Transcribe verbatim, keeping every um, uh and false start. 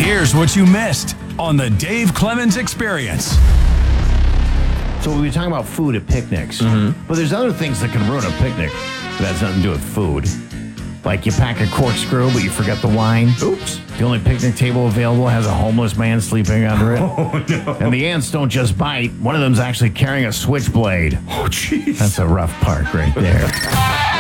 Here's what you missed on the Dave Clemens Experience. So we were talking about food at picnics, mm-hmm. but there's other things that can ruin a picnic that has nothing to do with food. Like you pack a corkscrew, but you forget the wine. Oops. The only picnic table available has a homeless man sleeping under it. Oh, no. And the ants don't just bite. One of them's actually carrying a switchblade. Oh, jeez. That's a rough part right there.